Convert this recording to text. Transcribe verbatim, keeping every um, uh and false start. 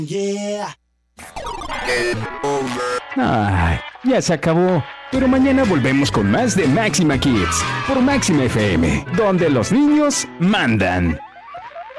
Yeah. Ay, ya se acabó. Pero mañana volvemos con más de Máxima Kids por Máxima F M, donde los niños mandan.